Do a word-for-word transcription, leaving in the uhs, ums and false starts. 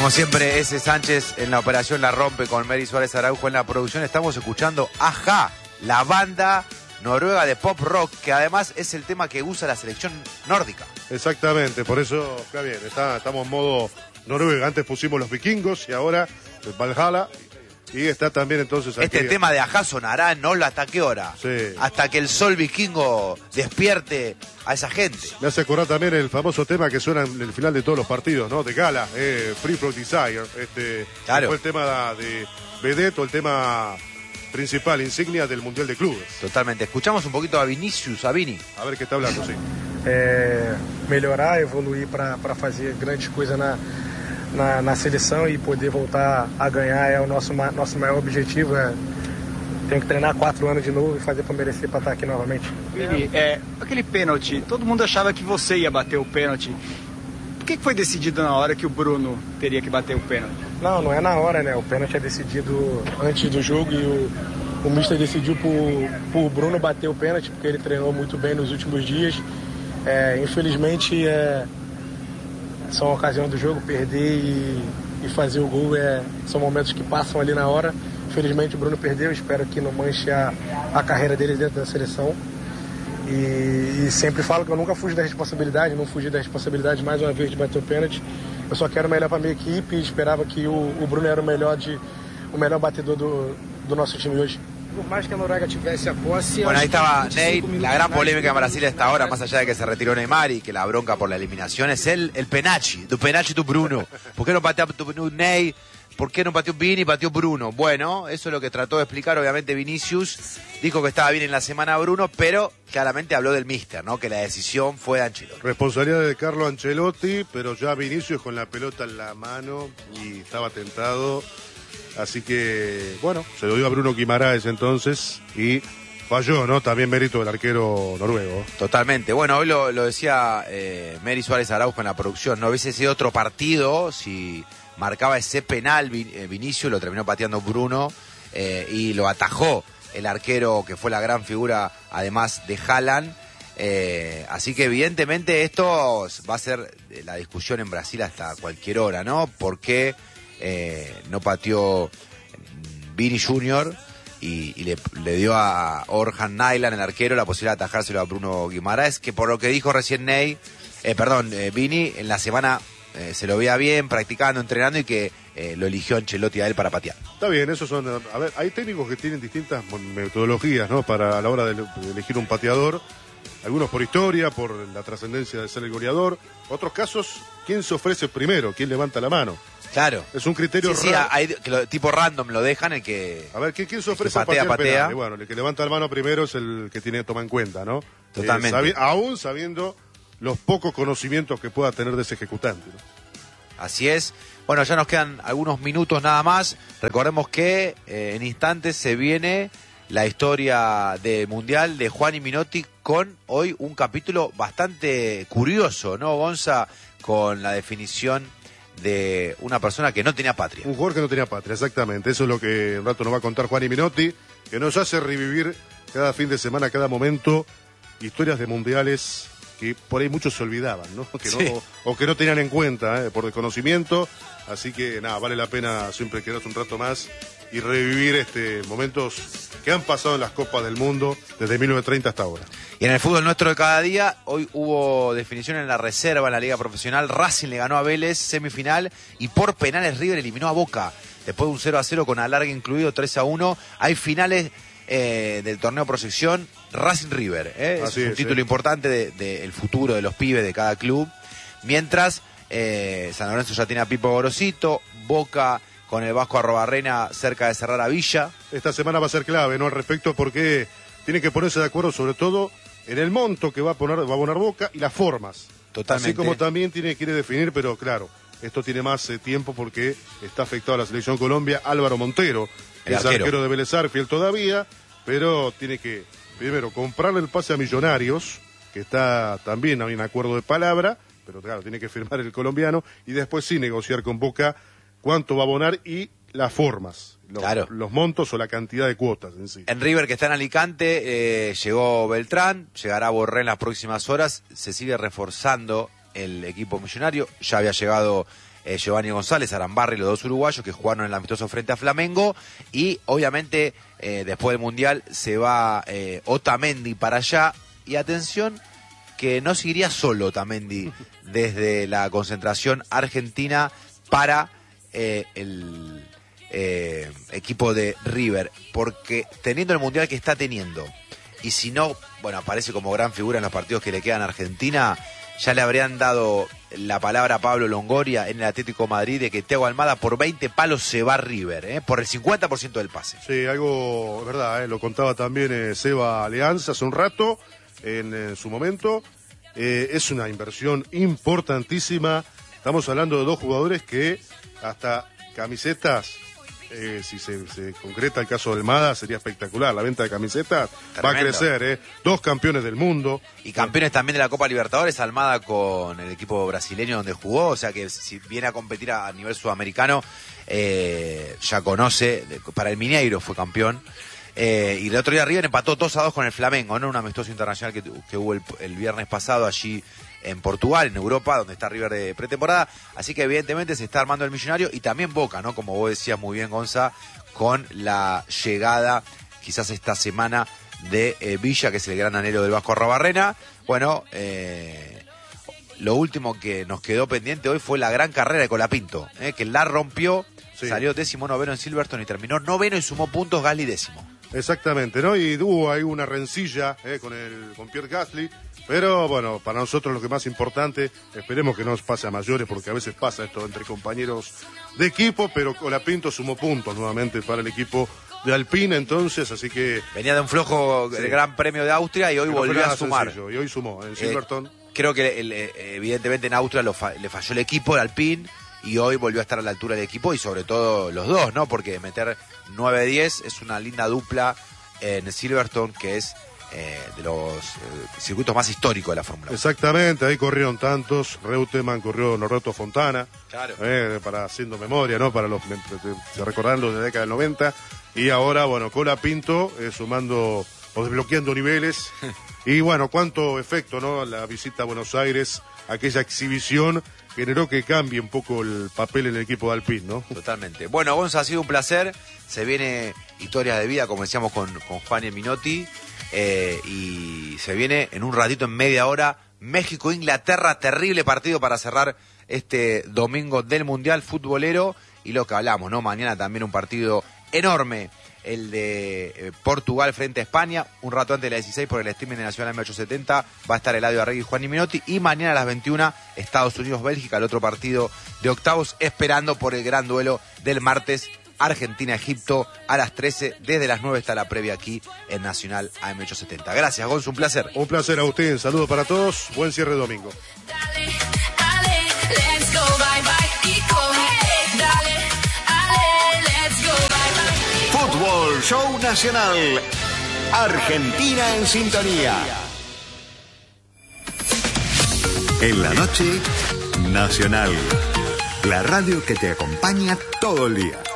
Como siempre, ese Sánchez en la operación la rompe con Mary Suárez Araujo en la producción. Estamos escuchando Ajá, la banda noruega de pop rock, que además es el tema que usa la selección nórdica. Exactamente, por eso está bien, está, estamos en modo Noruega. Antes pusimos los vikingos y ahora el Valhalla. Y está también entonces aquí. Este tema de Ajá sonará en Hola hasta qué hora. Sí. Hasta que el sol vikingo despierte a esa gente. Me hace acordar también el famoso tema que suena en el final de todos los partidos, ¿no? De Gala, eh, Free From Desire. Este, claro. Fue el tema de Vedette, el tema principal, insignia del Mundial de Clubes. Totalmente. Escuchamos un poquito a Vinicius, a Vini. A ver qué está hablando, sí. É, melhorar, evoluir para fazer grandes coisas na, na, na seleção e poder voltar a ganhar é o nosso, nosso maior objetivo. É, tenho que treinar quatro anos de novo e fazer para merecer para estar aqui novamente. Vini, é, aquele pênalti, todo mundo achava que você ia bater o pênalti. Por que foi decidido na hora que o Bruno teria que bater o pênalti? Não, não é na hora, né? O pênalti é decidido antes do jogo e o, o mister decidiu por, por Bruno bater o pênalti porque ele treinou muito bem nos últimos dias. É, infelizmente, é, são ocasiões do jogo, perder e, e fazer o gol é, são momentos que passam ali na hora. Infelizmente, o Bruno perdeu, espero que não manche a, a carreira dele dentro da seleção. E, e sempre falo que eu nunca fugi da responsabilidade, não fugi da responsabilidade mais uma vez de bater o pênalti. Eu só quero o melhor para a minha equipe e esperava que o, o Bruno era o melhor, de, o melhor batedor do, do nosso time hoje. Por más que Noruega tivesse a posse... Bueno, ahí estaba Ney, la gran polémica en Brasil hasta ahora, más allá de que se retiró Neymar y que la bronca por la eliminación, es el, el penalti, tu penalti tu Bruno. ¿Por qué no pateó tu Ney? ¿Por qué no pateó Vini y pateó Bruno? Bueno, eso es lo que trató de explicar obviamente Vinicius. Dijo que estaba bien en la semana Bruno, pero claramente habló del míster, ¿no? Que la decisión fue de Ancelotti. Responsabilidad de Carlo Ancelotti, pero ya Vinicius con la pelota en la mano y estaba tentado. Así que, bueno, se lo dio a Bruno Guimaraes entonces y falló, ¿no? También mérito del arquero noruego. Totalmente. Bueno, hoy lo, lo decía eh, Mary Suárez Araujo en la producción. No hubiese sido otro partido si marcaba ese penal Vin, eh, Vinicius, lo terminó pateando Bruno eh, y lo atajó el arquero que fue la gran figura además de Haaland. Eh, así que evidentemente esto va a ser la discusión en Brasil hasta cualquier hora, ¿no? ¿Por qué eh, no pateó Vini Junior y, y le, le dio a Orhan Nyland, el arquero, la posibilidad de atajárselo a Bruno Guimaraes, que por lo que dijo recién Ney, eh, perdón, eh, Vini, en la semana eh, se lo veía bien, practicando, entrenando y que eh, lo eligió Ancelotti a él para patear. Está bien, esos son, a ver, hay técnicos que tienen distintas metodologías, ¿no? Para a la hora de, de elegir un pateador. Algunos por historia, por la trascendencia de ser el goleador. Otros casos, ¿quién se ofrece primero? ¿Quién levanta la mano? Claro. Es un criterio sí, sí, raro. hay, que lo, tipo random lo dejan, el que... A ver, ¿quién, quién se ofrece a patea, a patear patea. penales? Bueno, el que levanta la mano primero es el que tiene que tomar en cuenta, ¿no? Totalmente. Eh, sabi- aún sabiendo los pocos conocimientos que pueda tener de ese ejecutante, ¿no? Así es. Bueno, ya nos quedan algunos minutos nada más. Recordemos que eh, en instantes se viene la historia del Mundial de Juan y Minotti con hoy un capítulo bastante curioso, ¿no, Gonza? Con la definición de una persona que no tenía patria. Un jugador que no tenía patria, exactamente. Eso es lo que un rato nos va a contar Juan y Minotti, que nos hace revivir cada fin de semana, cada momento, historias de mundiales que por ahí muchos se olvidaban, ¿no? Que Sí. no o que no tenían en cuenta, ¿eh? Por desconocimiento. Así que nada, vale la pena siempre quedarse un rato más y revivir este momentos que han pasado en las Copas del Mundo desde mil novecientos treinta hasta ahora. Y en el fútbol nuestro de cada día, hoy hubo definición en la reserva en la Liga Profesional. Racing le ganó a Vélez, semifinal, y por penales River eliminó a Boca. Después de un cero a cero con alargue incluido, tres a uno. Hay finales eh, del torneo proyección Racing River. ¿eh? Es Así un es, título eh. importante del de, de futuro de los pibes de cada club. Mientras eh, San Lorenzo ya tiene a Pipo Gorosito, Boca con el Vasco Arrobarrena cerca de cerrar a Villa. Esta semana va a ser clave, ¿no? Al respecto, porque tiene que ponerse de acuerdo sobre todo en el monto que va a poner, va a abonar Boca y las formas. Totalmente. Así como también tiene quiere definir, pero claro, esto tiene más eh, tiempo porque está afectado a la selección Colombia Álvaro Montero, El es arquero. arquero de Vélez Sarsfield todavía, pero tiene que primero comprarle el pase a Millonarios, que está también hay un acuerdo de palabra, pero claro, tiene que firmar el colombiano y después sí negociar con Boca cuánto va a abonar y las formas, los, Claro. los montos o la cantidad de cuotas en sí. En River, que está en Alicante, eh, llegó Beltrán, llegará Borré en las próximas horas, se sigue reforzando el equipo millonario, ya había llegado eh, Giovanni González, Arambarri, los dos uruguayos que jugaron en el amistoso frente a Flamengo, y obviamente eh, después del Mundial se va eh, Otamendi para allá, y atención que no seguiría solo Otamendi desde la concentración argentina para eh, el eh, equipo de River, porque teniendo el Mundial que está teniendo, y si no, bueno, aparece como gran figura en los partidos que le quedan a Argentina, ya le habrían dado la palabra a Pablo Longoria en el Atlético de Madrid de que Thiago Almada por veinte palos se va a River, ¿eh? Por el cincuenta por ciento del pase. Sí, algo, verdad, ¿eh? Lo contaba también eh, Seba Alianza hace un rato, en, en su momento. Eh, es una inversión importantísima. Estamos hablando de dos jugadores que hasta camisetas... Eh, si se, se concreta el caso de Almada, sería espectacular. La venta de camisetas Tremendo. va a crecer, ¿eh? Dos campeones del mundo. Y campeones también de la Copa Libertadores, Almada con el equipo brasileño donde jugó. O sea que si viene a competir a, a nivel sudamericano, eh, ya conoce. Para el Mineiro fue campeón. Eh, y el otro día River empató dos a dos con el Flamengo, ¿no? Un amistoso internacional que, que hubo el, el viernes pasado allí en Portugal, en Europa, donde está River de pretemporada. Así que evidentemente se está armando el Millonario, y también Boca, ¿no? Como vos decías muy bien, Gonza, con la llegada quizás esta semana de eh, Villa, que es el gran anhelo del Vasco Arrobarrena. Bueno, eh, lo último que nos quedó pendiente hoy fue la gran carrera de Colapinto, ¿eh? Que la rompió, sí. Salió décimo noveno en Silverstone y terminó noveno y sumó puntos. Gasly décimo. Exactamente, ¿no? Y hubo ahí una rencilla eh, con el con Pierre Gasly, pero bueno, para nosotros lo que más importante, esperemos que no nos pase a mayores, porque a veces pasa esto entre compañeros de equipo, pero Colapinto sumó puntos nuevamente para el equipo de Alpine, entonces, así que... Venía de un flojo sí. del Gran Premio de Austria y hoy pero volvió a sumar. Sencillo, y hoy sumó en Silverstone. Eh, creo que el, evidentemente en Austria lo fa le falló el equipo, el Alpine, y hoy volvió a estar a la altura del equipo, y sobre todo los dos, ¿no? Porque meter nueve diez es una linda dupla en Silverstone, que es eh, de los eh, circuitos más históricos de la Fórmula uno. Exactamente, ahí corrieron tantos. Reutemann corrió Norberto Fontana, claro. eh, para haciendo memoria, ¿no? Para los, se recordarán los de la década del noventa. Y ahora, bueno, Colapinto eh, sumando o desbloqueando niveles. Y bueno, cuánto efecto, ¿no? La visita a Buenos Aires, aquella exhibición generó que cambie un poco el papel en el equipo de Alpine, ¿no? Totalmente. Bueno, Gonza, ha sido un placer. Se viene Historias de Vida, como decíamos con, con Juan y Minotti. Eh, y se viene en un ratito, en media hora, México-Inglaterra. Terrible partido para cerrar este domingo del Mundial futbolero. Y lo que hablamos, ¿no? Mañana también un partido enorme, el de eh, Portugal frente a España, un rato antes de las dieciséis por el streaming de Nacional M ochocientos setenta, va a estar Eladio Arregui y Juan y Minotti, y mañana a las veintiuna, Estados Unidos-Bélgica, el otro partido de octavos, esperando por el gran duelo del martes, Argentina-Egipto, a las trece, desde las nueve está la previa aquí en Nacional A M ochocientos setenta. Gracias, Gonzo, un placer. Un placer a usted, un saludo para todos, buen cierre de domingo. Dale, dale, let's go, bye, bye, y coge, dale, dale, let's go, bye, bye. Fútbol Show Nacional. Argentina en sintonía. En la noche, Nacional. La radio que te acompaña todo el día.